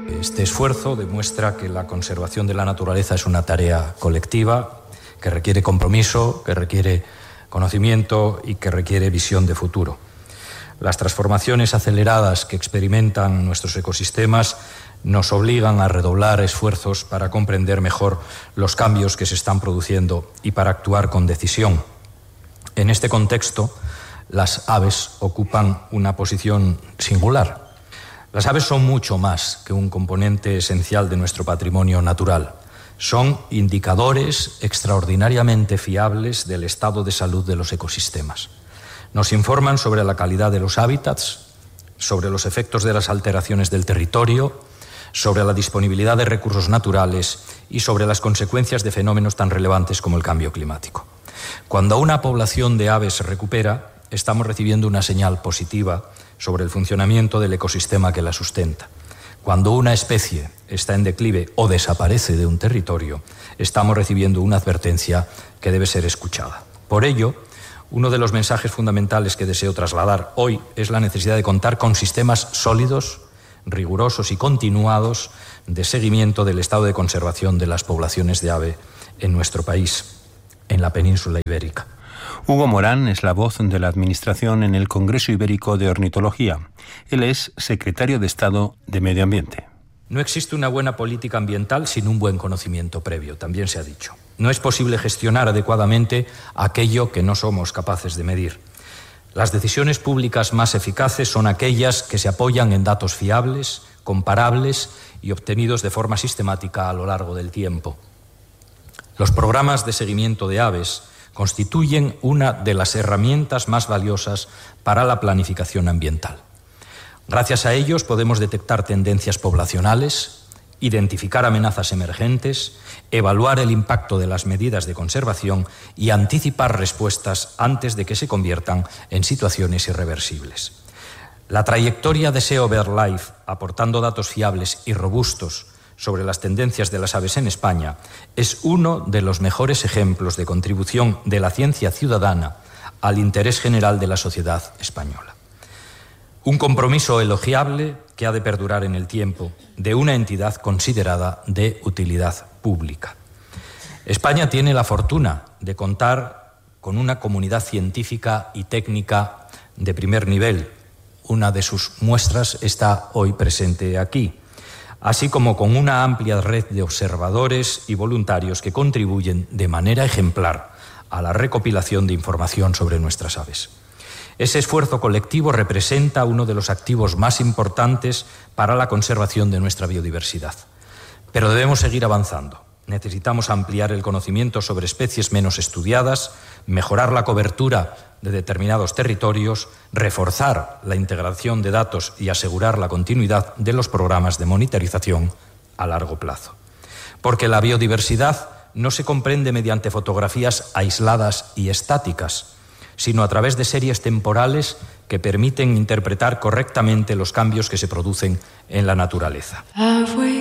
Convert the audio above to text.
Este esfuerzo demuestra que la conservación de la naturaleza es una tarea colectiva, que requiere compromiso, que requiere conocimiento y que requiere visión de futuro. Las transformaciones aceleradas que experimentan nuestros ecosistemas nos obligan a redoblar esfuerzos para comprender mejor los cambios que se están produciendo y para actuar con decisión. En este contexto, las aves ocupan una posición singular. Las aves son mucho más que un componente esencial de nuestro patrimonio natural. Son indicadores extraordinariamente fiables del estado de salud de los ecosistemas. Nos informan sobre la calidad de los hábitats, sobre los efectos de las alteraciones del territorio, sobre la disponibilidad de recursos naturales y sobre las consecuencias de fenómenos tan relevantes como el cambio climático. Cuando una población de aves se recupera, estamos recibiendo una señal positiva sobre el funcionamiento del ecosistema que la sustenta. Cuando una especie está en declive o desaparece de un territorio, estamos recibiendo una advertencia que debe ser escuchada. Por ello, uno de los mensajes fundamentales que deseo trasladar hoy es la necesidad de contar con sistemas sólidos, rigurosos y continuados de seguimiento del estado de conservación de las poblaciones de ave en nuestro país, en la península ibérica. Hugo Morán es la voz de la Administración en el Congreso Ibérico de Ornitología. Él es secretario de Estado de Medio Ambiente. No existe una buena política ambiental sin un buen conocimiento previo, también se ha dicho. No es posible gestionar adecuadamente aquello que no somos capaces de medir. Las decisiones públicas más eficaces son aquellas que se apoyan en datos fiables, comparables y obtenidos de forma sistemática a lo largo del tiempo. Los programas de seguimiento de aves constituyen una de las herramientas más valiosas para la planificación ambiental. Gracias a ellos podemos detectar tendencias poblacionales, identificar amenazas emergentes, evaluar el impacto de las medidas de conservación y anticipar respuestas antes de que se conviertan en situaciones irreversibles. La trayectoria de SEO BirdLife, aportando datos fiables y robustos sobre las tendencias de las aves en España, es uno de los mejores ejemplos de contribución de la ciencia ciudadana al interés general de la sociedad española. Un compromiso elogiable que ha de perdurar en el tiempo de una entidad considerada de utilidad pública. España tiene la fortuna de contar con una comunidad científica y técnica de primer nivel. Una de sus muestras está hoy presente aquí, así como con una amplia red de observadores y voluntarios que contribuyen de manera ejemplar a la recopilación de información sobre nuestras aves. Ese esfuerzo colectivo representa uno de los activos más importantes para la conservación de nuestra biodiversidad. Pero debemos seguir avanzando. Necesitamos ampliar el conocimiento sobre especies menos estudiadas, mejorar la cobertura de determinados territorios, reforzar la integración de datos y asegurar la continuidad de los programas de monitorización a largo plazo. Porque la biodiversidad no se comprende mediante fotografías aisladas y estáticas, sino a través de series temporales que permiten interpretar correctamente los cambios que se producen en la naturaleza.